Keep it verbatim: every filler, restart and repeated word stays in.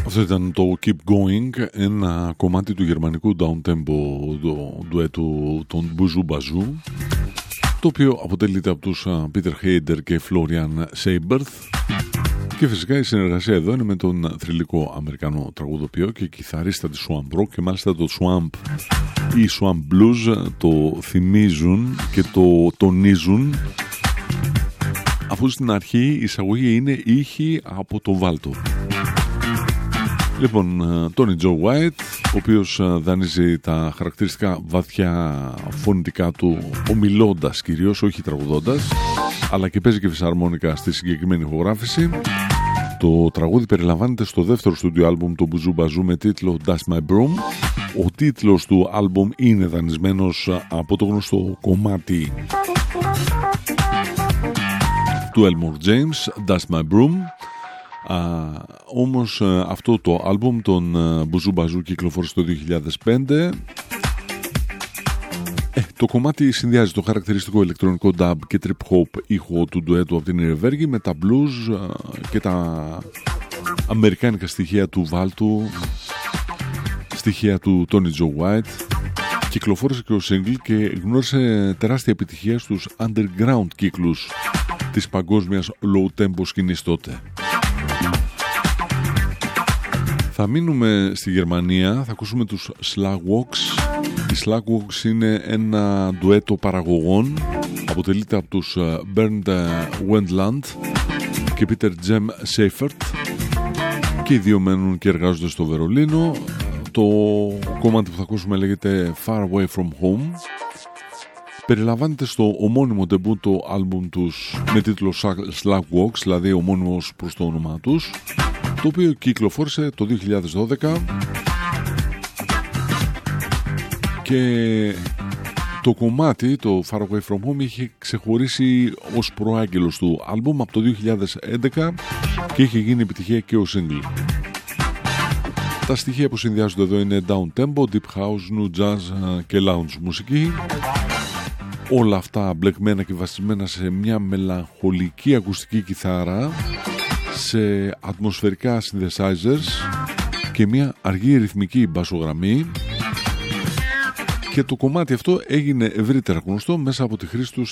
Αυτό ήταν το Keep Going, ένα κομμάτι του γερμανικού downtempo ντουέτου των Buju Bazou, το οποίο αποτελείται από τους Peter Hader και Florian Seyberth, και φυσικά η συνεργασία εδώ είναι με τον θρυλικό Αμερικανό τραγουδοποιό και κιθαρίστα της Swamp Rock, και μάλιστα το Swamp ή Swamp Blues το θυμίζουν και το τονίζουν, αφού στην αρχή η εισαγωγή είναι ήχη από το βάλτο. Λοιπόν, Tony Joe White, ο οποίος δανείζει τα χαρακτηριστικά βαθιά φωνητικά του ομιλώντας κυρίως, όχι τραγουδώντας, αλλά και παίζει και φυσαρμόνικα στη συγκεκριμένη ηχογράφηση. Το τραγούδι περιλαμβάνεται στο δεύτερο στούντιο άλμπουμ του Buju Bazou με τίτλο Dust My Broom. Ο τίτλος του άλμπουμ είναι δανεισμένος από το γνωστό κομμάτι του Elmore James, Dust My Broom. Α, όμως αυτό το άλμπουμ των Buju Bazou κυκλοφόρησε το δύο χιλιάδες πέντε. Ε, το κομμάτι συνδυάζει το χαρακτηριστικό ηλεκτρονικό dub και trip hop ήχο του ντουέτου από την Ιρεβέργη με τα blues και τα αμερικάνικα στοιχεία του βάλτου, στοιχεία του Tony Joe White. Κυκλοφόρησε και ο single και γνώρισε τεράστια επιτυχία στους underground κύκλους της παγκόσμιας low tempo σκηνής τότε. Θα μείνουμε στη Γερμανία, θα ακούσουμε τους Slagworks. Οι Slagworks είναι ένα ντουέτο παραγωγών, αποτελείται από τους Bernd Wendland και Peter Jem Seifert, και οι δύο μένουν και εργάζονται στο Βερολίνο. Το κομμάτι που θα ακούσουμε λέγεται Far Away From Home. Περιλαμβάνεται στο ομώνυμο ντεμπούτο άλμπουμ τους με τίτλο Slagworks, δηλαδή ομώνυμος προς το όνομά τους, το οποίο κυκλοφόρησε το δύο χιλιάδες δώδεκα, και το κομμάτι, το Far Away From Home, είχε ξεχωρίσει ως προάγγελος του άλμπουμ από το δύο χιλιάδες έντεκα και είχε γίνει επιτυχία και ο single. Τα στοιχεία που συνδυάζονται εδώ είναι down tempo, deep house, new jazz και lounge μουσική. Όλα αυτά μπλεκμένα και βασισμένα σε μια μελαγχολική ακουστική κιθάρα, σε ατμοσφαιρικά synthesizers και μια αργή ρυθμική μπασογραμμή, και το κομμάτι αυτό έγινε ευρύτερα γνωστό μέσα από τη χρήση του